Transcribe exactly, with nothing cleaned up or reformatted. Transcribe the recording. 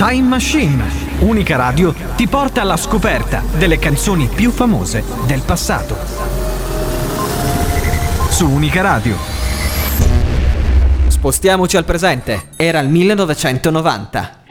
Time Machine. Unica Radio ti porta alla scoperta delle canzoni più famose del passato. Su Unica Radio. Spostiamoci al presente. Era il millenovecentonovanta.